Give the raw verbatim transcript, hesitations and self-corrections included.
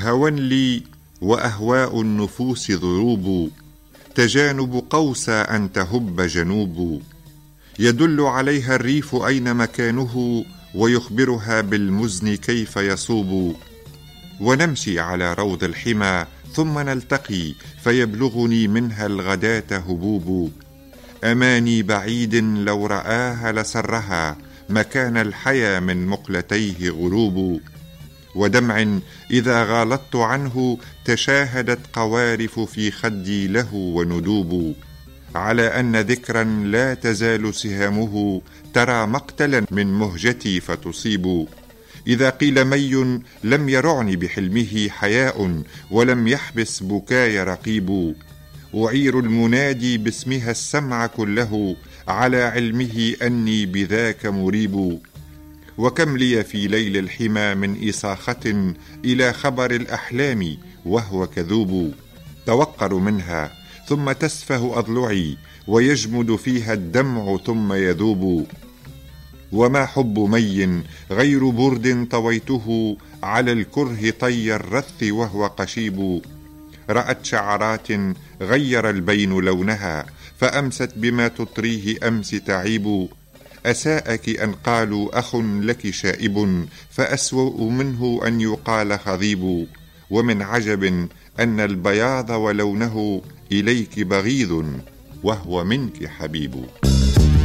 هوى لي وأهواء النفوس ضروب، تجانب قوسى أن تهب جنوب. يدل عليها الريف أين مكانه، ويخبرها بالمزن كيف يصوب. ونمشي على روض الحمى ثم نلتقي، فيبلغني منها الغداة هبوب. أماني بعيد لو رآها لسرها، مكان الحيا من مقلتيه غروب. ودمع إذا غالطت عنه، تشاهدت قوارف في خدي له وندوب. على أن ذكرا لا تزال سهامه، ترى مقتلا من مهجتي فتصيب. إذا قيل مي لم يرعني بحلمه حياء، ولم يحبس بكاي رقيب. أعير المنادي باسمها السمع كله، على علمه أني بذاك مريب. وكم لي في ليل الحمى من إصاخة إلى خبر الأحلام وهو كذوب. توقر منها ثم تسفه أضلعي، ويجمد فيها الدمع ثم يذوب. وما حب مي غير برد طويته، على الكره طي الرث وهو قشيب. رأت شعرات غير البين لونها، فأمست بما تطريه أمس تعيب. أساءك أن قالوا أخ لك شائب، فأسوأ منه أن يقال خضيب. ومن عجب أن البياض ولونه إليك بغيض، وهو منك حبيب.